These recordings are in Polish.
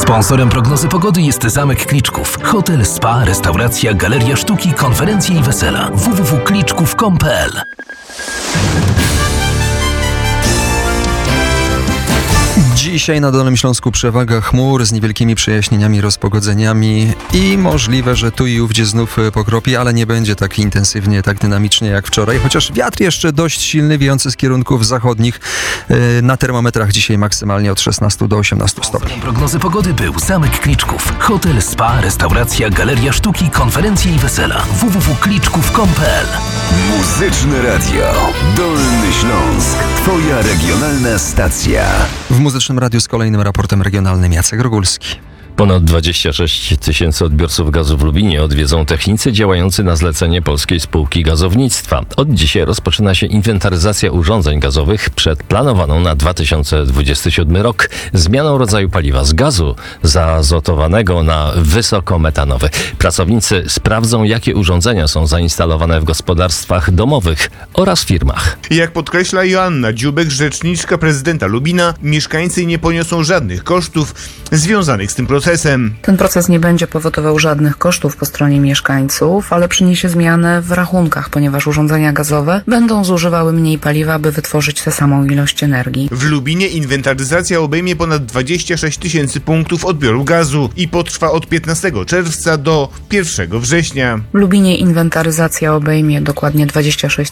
Sponsorem prognozy pogody jest Zamek Kliczków. Hotel, spa, restauracja, galeria sztuki, konferencje i wesela. www.kliczków.com.pl. Dzisiaj na Dolnym Śląsku przewaga chmur z niewielkimi przejaśnieniami, rozpogodzeniami i możliwe, że tu i ówdzie znów pokropi, ale nie będzie tak intensywnie, tak dynamicznie jak wczoraj, chociaż wiatr jeszcze dość silny, wiejący z kierunków zachodnich. Na termometrach dzisiaj maksymalnie od 16 do 18 stopni. Prognozy pogody był Zamek Kliczków. Hotel, spa, restauracja, galeria sztuki, konferencje i wesela. www.kliczków.com.pl. Muzyczne Radio. Dolny Śląsk. Twoja regionalna stacja. W Muzycznym Radiu z kolejnym raportem regionalnym Jacek Rogulski. Ponad 26 tysięcy odbiorców gazu w Lubinie odwiedzą technicy działający na zlecenie Polskiej Spółki Gazownictwa. Od dzisiaj rozpoczyna się inwentaryzacja urządzeń gazowych przed planowaną na 2027 rok zmianą rodzaju paliwa z gazu zaazotowanego na wysokometanowy. Pracownicy sprawdzą, jakie urządzenia są zainstalowane w gospodarstwach domowych oraz firmach. Jak podkreśla Joanna Dziubek, rzeczniczka prezydenta Lubina, mieszkańcy nie poniosą żadnych kosztów związanych z tym procesem. Ten proces nie będzie powodował żadnych kosztów po stronie mieszkańców, ale przyniesie zmianę w rachunkach, ponieważ urządzenia gazowe będą zużywały mniej paliwa, by wytworzyć tę samą ilość energii. W Lubinie inwentaryzacja obejmie ponad 26 tysięcy punktów odbioru gazu i potrwa od 15 czerwca do 1 września. W Lubinie inwentaryzacja obejmie dokładnie 26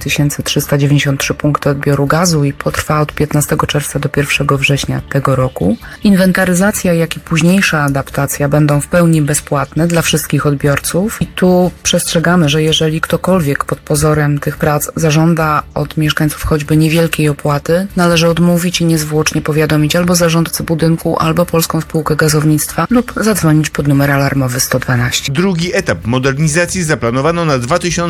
393 punkty odbioru gazu i potrwa od 15 czerwca do 1 września tego roku. Inwentaryzacja, jak i późniejsza adaptacja będą w pełni bezpłatne dla wszystkich odbiorców i tu przestrzegamy, że jeżeli ktokolwiek pod pozorem tych prac zażąda od mieszkańców choćby niewielkiej opłaty, należy odmówić i niezwłocznie powiadomić albo zarządcę budynku, albo Polską Spółkę Gazownictwa lub zadzwonić pod numer alarmowy 112. Drugi etap modernizacji zaplanowano na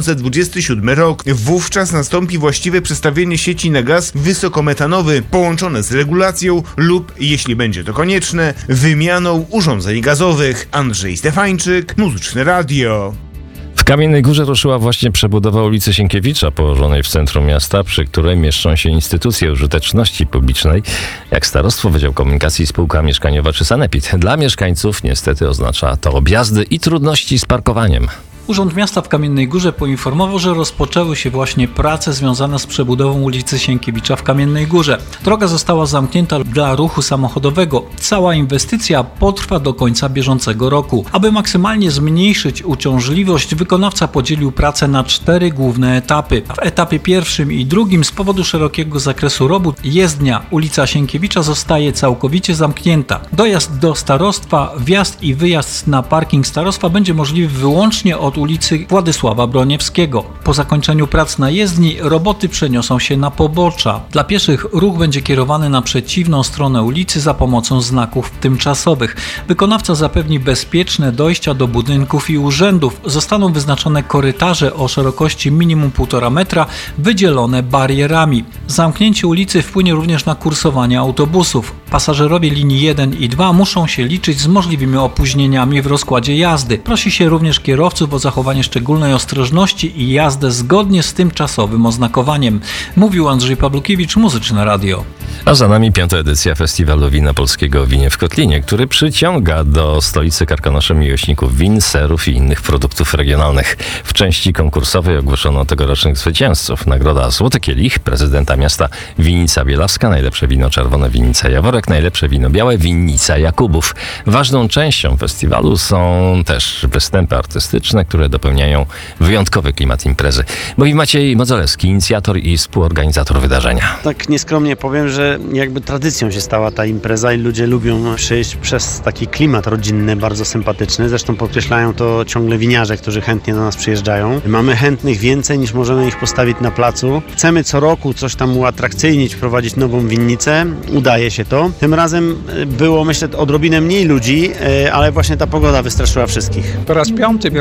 2027 rok. Wówczas nastąpi właściwe przestawienie sieci na gaz wysokometanowy połączone z regulacją lub, jeśli będzie to konieczne, wymianą urządzeń gazowych. Andrzej Stefańczyk, Muzyczne Radio. W Kamiennej Górze ruszyła właśnie przebudowa ulicy Sienkiewicza, położonej w centrum miasta, przy której mieszczą się instytucje użyteczności publicznej, jak Starostwo, Wydział Komunikacji, Spółka Mieszkaniowa czy Sanepid. Dla mieszkańców niestety oznacza to objazdy i trudności z parkowaniem. Urząd Miasta w Kamiennej Górze poinformował, że rozpoczęły się właśnie prace związane z przebudową ulicy Sienkiewicza w Kamiennej Górze. Droga została zamknięta dla ruchu samochodowego. Cała inwestycja potrwa do końca bieżącego roku. Aby maksymalnie zmniejszyć uciążliwość, wykonawca podzielił pracę na 4 główne etapy. W etapie pierwszym i drugim z powodu szerokiego zakresu robót jezdnia ulica Sienkiewicza zostaje całkowicie zamknięta. Dojazd do starostwa, wjazd i wyjazd na parking starostwa będzie możliwy wyłącznie od ulicy Władysława Broniewskiego. Po zakończeniu prac na jezdni roboty przeniosą się na pobocza. Dla pieszych ruch będzie kierowany na przeciwną stronę ulicy za pomocą znaków tymczasowych. Wykonawca zapewni bezpieczne dojścia do budynków i urzędów. Zostaną wyznaczone korytarze o szerokości minimum 1,5 metra, wydzielone barierami. Zamknięcie ulicy wpłynie również na kursowanie autobusów. Pasażerowie linii 1 i 2 muszą się liczyć z możliwymi opóźnieniami w rozkładzie jazdy. Prosi się również kierowców o zachowanie szczególnej ostrożności i jazdę zgodnie z tymczasowym oznakowaniem. Mówił Andrzej Pawlukiewicz, Muzyczne Radio. A za nami 5. edycja Festiwalu Wina Polskiego o Winie w Kotlinie, który przyciąga do stolicy Karkonosze miłośników win, serów i innych produktów regionalnych. W części konkursowej ogłoszono tegorocznych zwycięzców. Nagroda Złoty Kielich, prezydenta miasta Winnica Bielawska, najlepsze wino czerwone Winnica Jaworek, najlepsze wino białe Winnica Jakubów. Ważną częścią festiwalu są też występy artystyczne, które dopełniają wyjątkowy klimat imprezy. Mówi Maciej Modzolewski, inicjator i współorganizator wydarzenia. Tak nieskromnie powiem, że jakby tradycją się stała ta impreza i ludzie lubią przejść przez taki klimat rodzinny, bardzo sympatyczny. Zresztą podkreślają to ciągle winiarze, którzy chętnie do nas przyjeżdżają. Mamy chętnych więcej niż możemy ich postawić na placu. Chcemy co roku coś tam uatrakcyjnić, wprowadzić nową winnicę. Udaje się to. Tym razem było, myślę, odrobinę mniej ludzi, ale właśnie ta pogoda wystraszyła wszystkich. Po raz 5. w Jeleniej Górze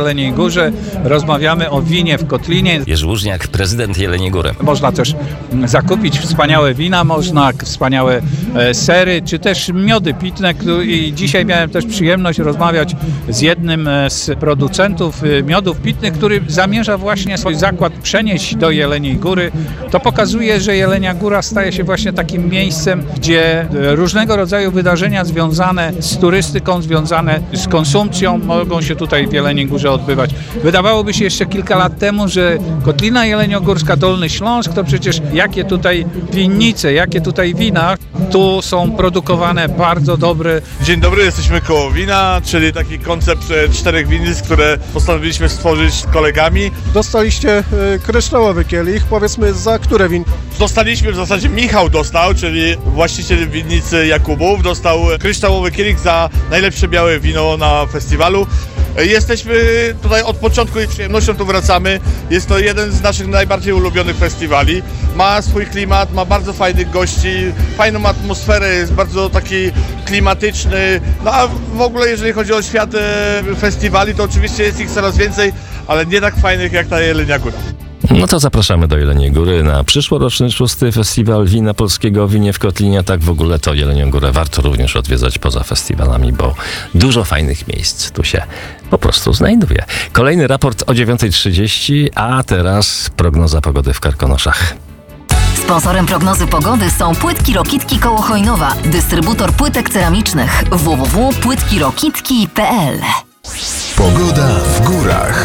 Górze, rozmawiamy o winie w Kotlinie. Jerzy Łużniak, prezydent Jeleniej Góry. Można też zakupić wspaniałe wina, można wspaniałe sery, czy też miody pitne. I dzisiaj miałem też przyjemność rozmawiać z jednym z producentów miodów pitnych, który zamierza właśnie swój zakład przenieść do Jeleniej Góry. To pokazuje, że Jelenia Góra staje się właśnie takim miejscem, gdzie różnego rodzaju wydarzenia związane z turystyką, związane z konsumpcją mogą się tutaj w Jeleniej Górze odbywać. Wydawałoby się jeszcze kilka lat temu, że Kotlina Jeleniogórska, Dolny Śląsk, to przecież jakie tutaj winnice, jakie tutaj wina. Tu są produkowane bardzo dobre. Dzień dobry, jesteśmy koło wina, czyli taki koncept 4 winnic, które postanowiliśmy stworzyć z kolegami. Dostaliście kryształowy kielich, powiedzmy za które win? Dostaliśmy, w zasadzie Michał dostał, czyli właściciel winnicy Jakubów, dostał kryształowy kielich za najlepsze białe wino na festiwalu. Jesteśmy tutaj od początku i z przyjemnością tu wracamy. Jest to jeden z naszych najbardziej ulubionych festiwali. Ma swój klimat, ma bardzo fajnych gości, fajną atmosferę, jest bardzo taki klimatyczny. No a w ogóle jeżeli chodzi o świat festiwali, to oczywiście jest ich coraz więcej, ale nie tak fajnych jak ta Jelenia Góra. No to zapraszamy do Jeleniej Góry na przyszłoroczny 6. Festiwal Wina Polskiego o Winie w Kotlinie. Tak w ogóle to Jelenią Górę warto również odwiedzać poza festiwalami, bo dużo fajnych miejsc tu się po prostu znajduje. Kolejny raport o 9:30, a teraz prognoza pogody w Karkonoszach. Sponsorem prognozy pogody są Płytki Rokitki koło Chojnowa, dystrybutor płytek ceramicznych www.płytkirokitki.pl. Pogoda w górach.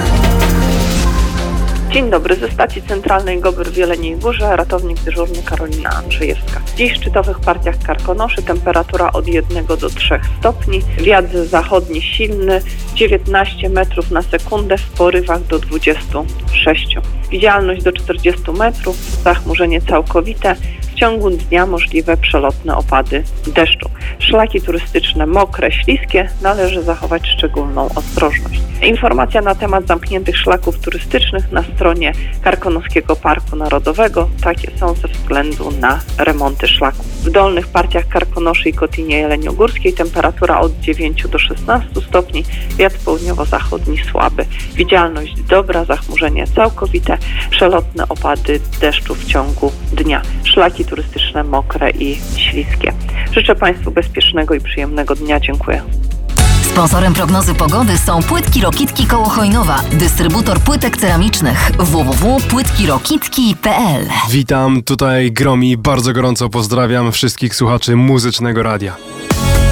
Dzień dobry, ze stacji centralnej GOBR w Jeleniej Górze, ratownik dyżurny Karolina Andrzejewska. Dziś w szczytowych partiach Karkonoszy temperatura od 1 do 3 stopni, wiatr zachodni silny, 19 metrów na sekundę, w porywach do 26. Widzialność do 40 metrów, zachmurzenie całkowite, w ciągu dnia możliwe przelotne opady deszczu. Szlaki turystyczne mokre, śliskie, należy zachować szczególną ostrożność. Informacja na temat zamkniętych szlaków turystycznych na stronie Karkonoskiego Parku Narodowego. Takie są ze względu na remonty szlaków. W dolnych partiach Karkonoszy i Kotlinie Jeleniogórskiej temperatura od 9 do 16 stopni, wiatr południowo-zachodni słaby. Widzialność dobra, zachmurzenie całkowite, przelotne opady deszczu w ciągu dnia. Szlaki turystyczne mokre i śliskie. Życzę Państwu bezpiecznego i przyjemnego dnia. Dziękuję. Sponsorem prognozy pogody są Płytki Rokitki koło Chojnowa, dystrybutor płytek ceramicznych www.płytkirokitki.pl. Witam, tutaj Gromi, bardzo gorąco pozdrawiam wszystkich słuchaczy Muzycznego Radia.